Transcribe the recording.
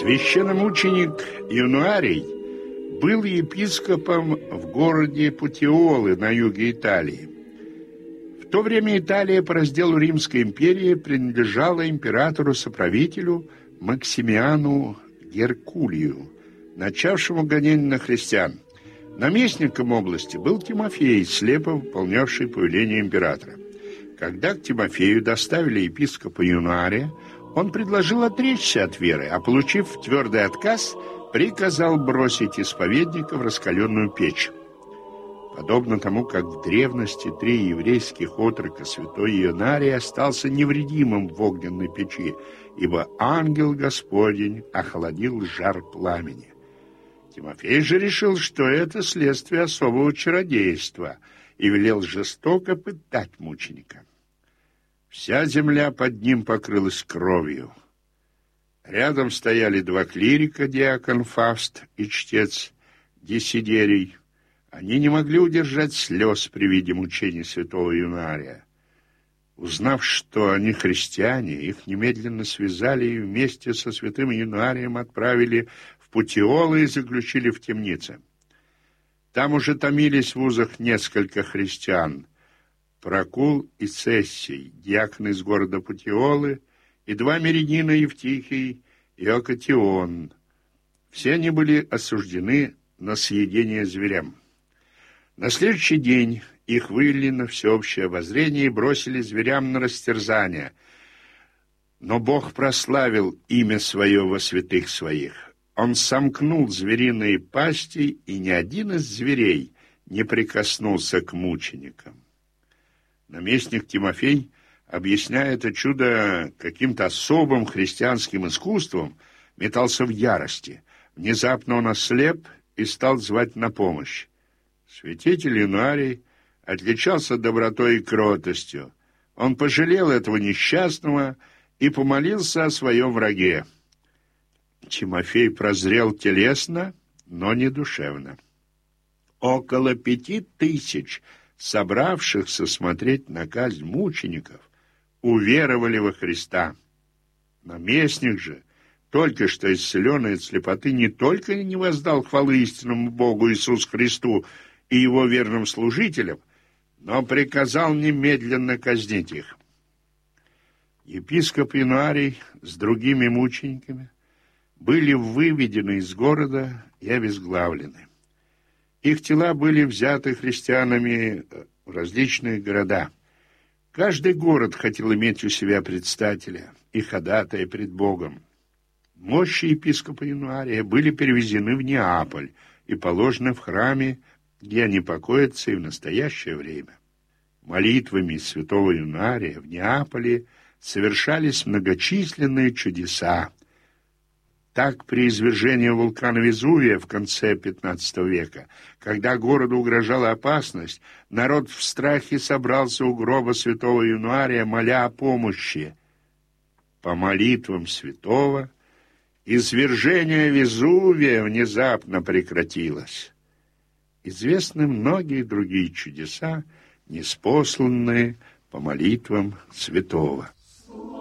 Священномученик Януарий был епископом в городе Путиолы на юге Италии. В то время Италия по разделу Римской империи принадлежала императору-соправителю Максимиану Геркулию, начавшему гонение на христиан. Наместником области был Тимофей, слепо выполнявший повеление императора. Когда к Тимофею доставили епископа Януария, он предложил отречься от веры, а, получив твердый отказ, приказал бросить исповедника в раскаленную печь. Подобно тому, как в древности 3 еврейских отрока святой Януарий остался невредимым в огненной печи, ибо ангел Господень охладил жар пламени. Тимофей же решил, что это следствие особого чародейства, и велел жестоко пытать мученика. Вся земля под ним покрылась кровью. Рядом стояли 2 клирика, диакон Фавст и чтец Десидерий. Они не могли удержать слез при виде мучений святого Януария. Узнав, что они христиане, их немедленно связали и вместе со святым Януарием отправили в Путиолы и заключили в темнице. Там уже томились в узах несколько христиан: Прокул и Цессий, диакон из города Путиолы, и 2 мирянина, Евтихий и Окатион. Все они были осуждены на съедение зверям. На следующий день их вывели на всеобщее обозрение и бросили зверям на растерзание. Но Бог прославил имя Свое во святых Своих. Он сомкнул звериные пасти, и ни один из зверей не прикоснулся к мученикам. Наместник Тимофей, объясняя это чудо каким-то особым христианским искусством, метался в ярости. Внезапно он ослеп и стал звать на помощь. Святитель Януарий отличался добротой и кротостью. Он пожалел этого несчастного и помолился о своем враге. Тимофей прозрел телесно, но не душевно. Около 5000 собравшихся смотреть на казнь мучеников уверовали во Христа. Наместник же, только что исцеленный от слепоты, не только не воздал хвалы истинному Богу Иисусу Христу и Его верным служителям, но приказал немедленно казнить их. Епископ Януарий с другими мучениками были выведены из города и обезглавлены. Их тела были взяты христианами в различные города. Каждый город хотел иметь у себя предстателя и ходатая пред Богом. Мощи епископа Януария были перевезены в Неаполь и положены в храме, где они покоятся и в настоящее время. Молитвами святого Януария в Неаполе совершались многочисленные чудеса. Так, при извержении вулкана Везувия в конце XV века, когда городу угрожала опасность, народ в страхе собрался у гроба святого Януария, моля о помощи. По молитвам святого извержение Везувия внезапно прекратилось. Известны многие другие чудеса, ниспосланные по молитвам святого.